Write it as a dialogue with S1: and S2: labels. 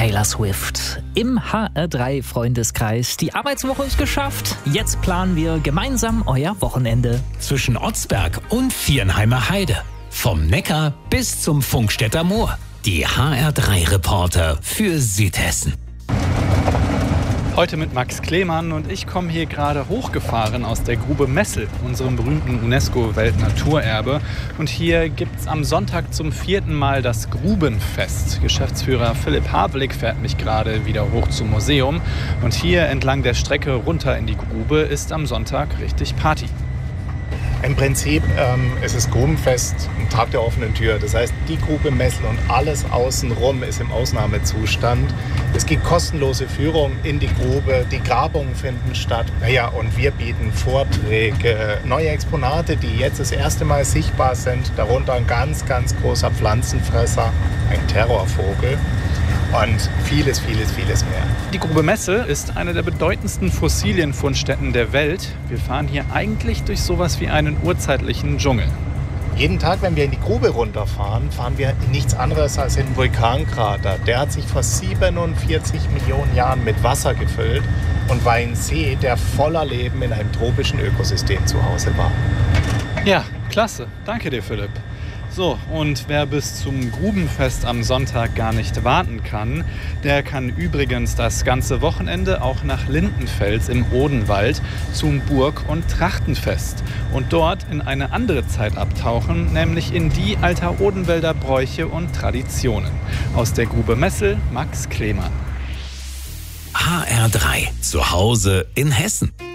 S1: Taylor Swift. Im HR3-Freundeskreis. Die Arbeitswoche ist geschafft. Jetzt planen wir gemeinsam euer Wochenende.
S2: Zwischen Otzberg und Viernheimer Heide. Vom Neckar bis zum Funkstätter Moor. Die HR3-Reporter für Südhessen.
S3: Heute mit Max Klemann und ich komme hier gerade hochgefahren aus der Grube Messel, unserem berühmten UNESCO-Weltnaturerbe. Und hier gibt es am Sonntag zum 4. Mal das Grubenfest. Geschäftsführer Philipp Havlik fährt mich gerade wieder hoch zum Museum. Und hier entlang der Strecke runter in die Grube ist am Sonntag richtig Party.
S4: Im Prinzip ist das Grubenfest ein Tag der offenen Tür. Das heißt, die Grube Messel und alles außenrum ist im Ausnahmezustand. Es gibt kostenlose Führungen in die Grube, die Grabungen finden statt. Naja, und wir bieten Vorträge, neue Exponate, die jetzt das erste Mal sichtbar sind. Darunter ein ganz, ganz großer Pflanzenfresser, ein Terrorvogel. Und vieles, vieles, vieles mehr.
S3: Die Grube Messel ist eine der bedeutendsten Fossilienfundstätten der Welt. Wir fahren hier eigentlich durch sowas wie einen urzeitlichen Dschungel.
S4: Jeden Tag, wenn wir in die Grube runterfahren, fahren wir in nichts anderes als in einen Vulkankrater. Der hat sich vor 47 Millionen Jahren mit Wasser gefüllt und war ein See, der voller Leben in einem tropischen Ökosystem zu Hause war.
S3: Ja, klasse. Danke dir, Philipp. So, und wer bis zum Grubenfest am Sonntag gar nicht warten kann, der kann übrigens das ganze Wochenende auch nach Lindenfels im Odenwald zum Burg- und Trachtenfest und dort in eine andere Zeit abtauchen, nämlich in die alter Odenwälder Bräuche und Traditionen. Aus der Grube Messel, Max Klemann.
S2: HR3, zu Hause in Hessen.